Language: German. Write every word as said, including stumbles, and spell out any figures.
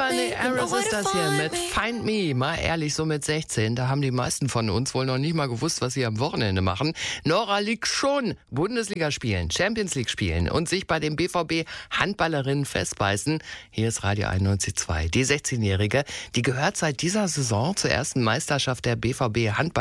Melanie Harris ist das hier mit Find Me. Mal ehrlich, so mit sechzehn, da haben die meisten von uns wohl noch nicht mal gewusst, was sie am Wochenende machen. Nora liegt schon Bundesliga spielen, Champions League spielen und sich bei den B V B-Handballerinnen festbeißen. Hier ist Radio einundneunzig Komma zwei. Die sechzehnjährige, die gehört seit dieser Saison zur ersten Meisterschaft der B V B-Handball